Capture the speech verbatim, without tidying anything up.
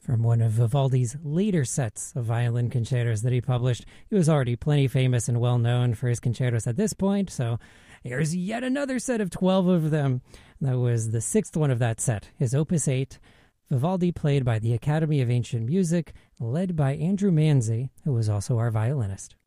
from one of Vivaldi's later sets of violin concertos that he published. He was already plenty famous and well known for his concertos at this point, so here's yet another set of twelve of them. That was the sixth one of that set, his Opus eight, Vivaldi played by the Academy of Ancient Music, led by Andrew Manzi, who was also our violinist.